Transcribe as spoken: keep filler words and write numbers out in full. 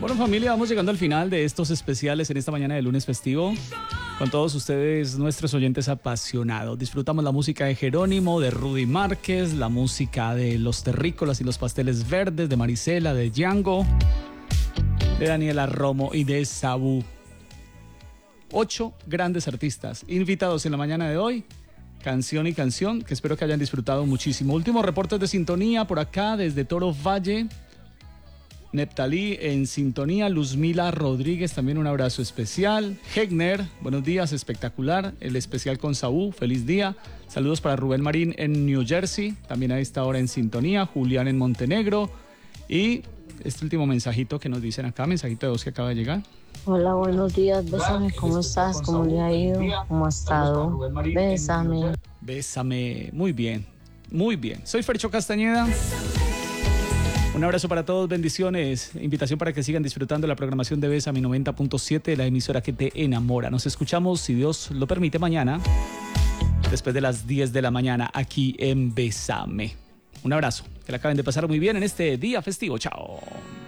Bueno, familia, vamos llegando al final de estos especiales en esta mañana de lunes festivo. Con todos ustedes, nuestros oyentes apasionados. Disfrutamos la música de Jerónimo, de Rudy Márquez, la música de Los Terrícolas y los Pasteles Verdes, de Marisela, de Django, de Daniela Romo y de Sabú. Ocho grandes artistas invitados en la mañana de hoy. Canción y canción, que espero que hayan disfrutado muchísimo. Últimos reportes de sintonía por acá desde Toro Valle. Neptalí en sintonía, Luzmila Rodríguez, también un abrazo especial. Hegner, buenos días, espectacular. El especial con Saúl, feliz día. Saludos para Rubén Marín en New Jersey, también a esta hora en sintonía. Julián en Montenegro. Y este último mensajito que nos dicen acá, mensajito de voz que acaba de llegar. Hola, buenos días, bésame, ¿cómo estás? ¿Cómo le ha ido? ¿Cómo ha estado? Bésame. Bésame, muy bien, muy bien. Soy Fercho Castañeda. Un abrazo para todos, bendiciones. Invitación para que sigan disfrutando la programación de Bésame noventa punto siete, la emisora que te enamora. Nos escuchamos, si Dios lo permite, mañana, después de las diez de la mañana, aquí en Bésame. Un abrazo, que la acaben de pasar muy bien en este día festivo. Chao.